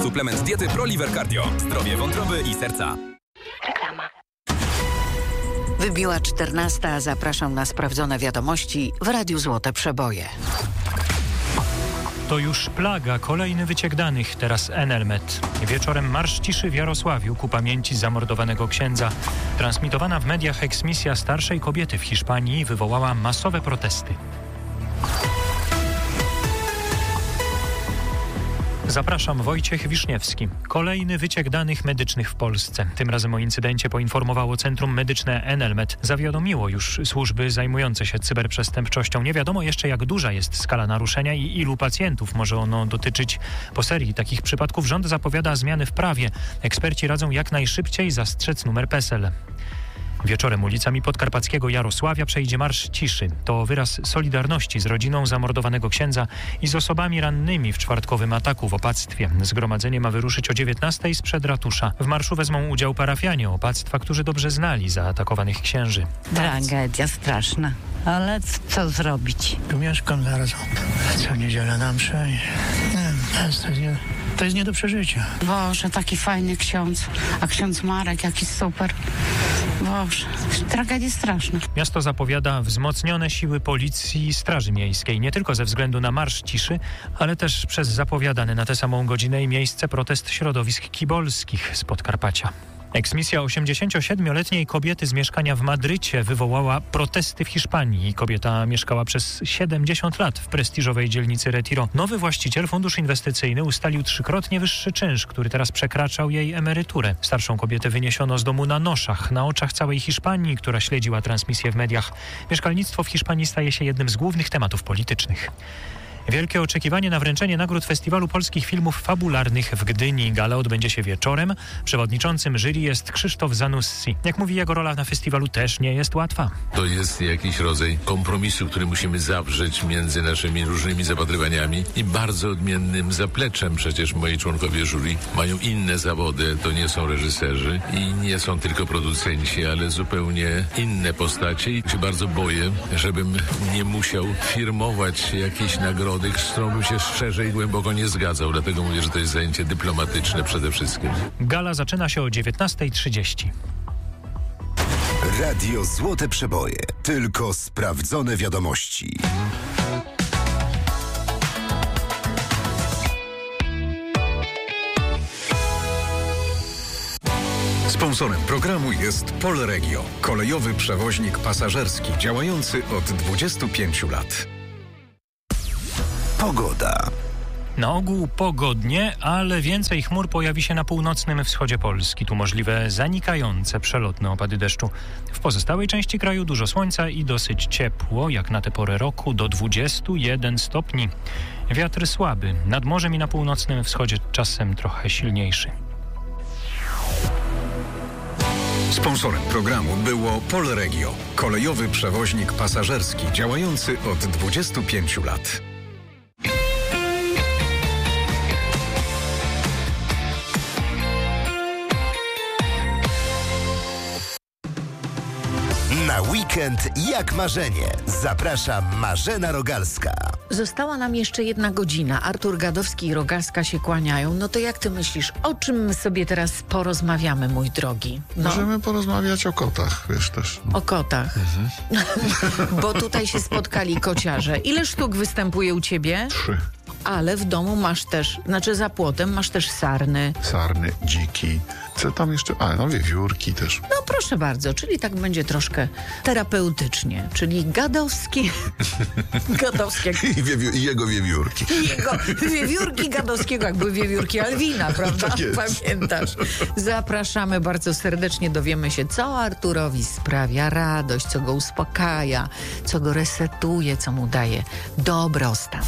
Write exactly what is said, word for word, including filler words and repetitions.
Suplement diety ProLiver Cardio. Zdrowie wątroby i serca. Reklama. Wybiła czternasta. Zapraszam na sprawdzone wiadomości w Radiu Złote Przeboje. To już plaga, kolejny wyciek danych, teraz Enelmet. Wieczorem marsz ciszy w Jarosławiu ku pamięci zamordowanego księdza. Transmitowana w mediach eksmisja starszej kobiety w Hiszpanii wywołała masowe protesty. Zapraszam, Wojciech Wiszniewski. Kolejny wyciek danych medycznych w Polsce. Tym razem o incydencie poinformowało Centrum Medyczne Enelmet. Zawiadomiło już służby zajmujące się cyberprzestępczością. Nie wiadomo jeszcze, jak duża jest skala naruszenia i ilu pacjentów może ono dotyczyć. Po serii takich przypadków rząd zapowiada zmiany w prawie. Eksperci radzą jak najszybciej zastrzec numer PESEL. Wieczorem ulicami podkarpackiego Jarosławia przejdzie Marsz Ciszy. To wyraz solidarności z rodziną zamordowanego księdza i z osobami rannymi w czwartkowym ataku w opactwie. Zgromadzenie ma wyruszyć o dziewiętnastej sprzed ratusza. W marszu wezmą udział parafianie opactwa, którzy dobrze znali zaatakowanych księży. Tragedia straszna, ale co zrobić? Tu mieszkam zaraz. Co niedzielę na mszę. Nie, to jest, nie, to jest nie do przeżycia. Boże, taki fajny ksiądz. A ksiądz Marek, jaki super. Boże, tragedia straszna. Miasto zapowiada wzmocnione siły policji i Straży Miejskiej. Nie tylko ze względu na Marsz Ciszy, ale też przez zapowiadany na tę samą godzinę i miejsce protest środowisk kibolskich z Podkarpacia. Eksmisja osiemdziesięciosiedmioletniej kobiety z mieszkania w Madrycie wywołała protesty w Hiszpanii. Kobieta mieszkała przez siedemdziesiąt lat w prestiżowej dzielnicy Retiro. Nowy właściciel, fundusz inwestycyjny, ustalił trzykrotnie wyższy czynsz, który teraz przekraczał jej emeryturę. Starszą kobietę wyniesiono z domu na noszach, na oczach całej Hiszpanii, która śledziła transmisję w mediach. Mieszkalnictwo w Hiszpanii staje się jednym z głównych tematów politycznych. Wielkie oczekiwanie na wręczenie nagród Festiwalu Polskich Filmów Fabularnych w Gdyni. Gala odbędzie się wieczorem. Przewodniczącym jury jest Krzysztof Zanussi. Jak mówi, jego rola na festiwalu też nie jest łatwa. To jest jakiś rodzaj kompromisu, który musimy zawrzeć między naszymi różnymi zapatrywaniami i bardzo odmiennym zapleczem. Przecież moi członkowie jury mają inne zawody. To nie są reżyserzy i nie są tylko producenci, ale zupełnie inne postacie. I się bardzo boję, żebym nie musiał firmować jakiejś nagrody, z którą bym się szczerze i głęboko nie zgadzał. Dlatego mówię, że to jest zajęcie dyplomatyczne przede wszystkim. Gala zaczyna się o dziewiętnasta trzydzieści. Radio Złote Przeboje. Tylko sprawdzone wiadomości. Sponsorem programu jest Polregio, kolejowy przewoźnik pasażerski działający od dwudziestu pięciu lat. Pogoda. Na ogół pogodnie, ale więcej chmur pojawi się na północnym wschodzie Polski. Tu możliwe zanikające przelotne opady deszczu. W pozostałej części kraju dużo słońca i dosyć ciepło, jak na tę porę roku, do dwudziestu jeden stopni. Wiatr słaby, nad morzem i na północnym wschodzie czasem trochę silniejszy. Sponsorem programu było Polregio, kolejowy przewoźnik pasażerski działający od dwudziestu pięciu lat. Na weekend jak marzenie. Zaprasza Marzena Rogalska. Została nam jeszcze jedna godzina. Artur Gadowski i Rogalska się kłaniają. No to jak ty myślisz, o czym my sobie teraz porozmawiamy, mój drogi? No. Możemy porozmawiać o kotach, wiesz też. O kotach. Mhm. Bo tutaj się spotkali kociarze. Ile sztuk występuje u ciebie? Trzy. Ale w domu masz też, znaczy za płotem masz też sarny. Sarny, dziki. Co tam jeszcze? A, no wiewiórki też. No proszę bardzo, czyli tak będzie troszkę terapeutycznie. Czyli Gadowski... Gadowski... Jak... I, wiewi- I jego wiewiórki. I jego wiewiórki Gadowskiego, jak były wiewiórki Alwina, prawda? Tak jest. Pamiętasz? Zapraszamy bardzo serdecznie, dowiemy się, co Arturowi sprawia radość, co go uspokaja, co go resetuje, co mu daje dobrostan.